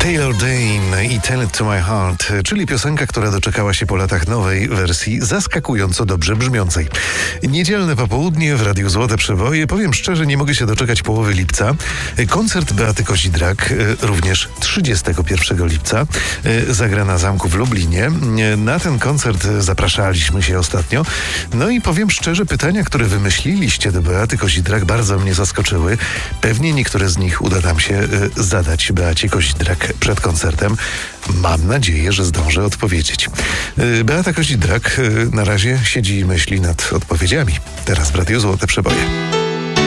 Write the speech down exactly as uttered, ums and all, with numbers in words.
Taylor Dane i Tell It To My Heart, czyli piosenka, która doczekała się po latach nowej wersji, zaskakująco dobrze brzmiącej. Niedzielne popołudnie w Radiu Złote Przeboje. Powiem szczerze, nie mogę się doczekać połowy lipca. Koncert Beaty Kozidrak, również trzydziestego pierwszego lipca, zagra na Zamku w Lublinie. Na ten koncert zapraszaliśmy się ostatnio. No i powiem szczerze, pytania, które wymyśliliście do Beaty Kozidrak, bardzo mnie zaskoczyły. Pewnie niektóre z nich uda nam się zadać Beacie Kozidrak przed koncertem. Mam nadzieję, że zdążę odpowiedzieć. Beata Kozidrak na razie siedzi i myśli nad odpowiedziami. Teraz w Radiu Złote Przeboje.